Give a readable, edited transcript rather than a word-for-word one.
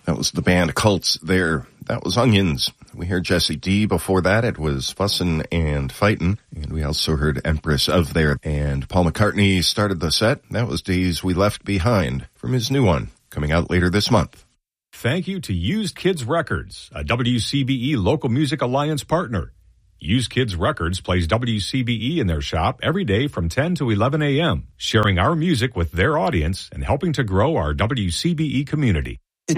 That was the band Cults there. That was Onions. We heard Jesse D. Before that, it was Fussin' and Fightin'. And we also heard Empress of there. And Paul McCartney started the set. That was Days We Left Behind from his new one, coming out later this month. Thank you to Used Kids Records, a WCBE Local Music Alliance partner. Used Kids Records plays WCBE in their shop every day from 10 to 11 a.m., sharing our music with their audience and helping to grow our WCBE community.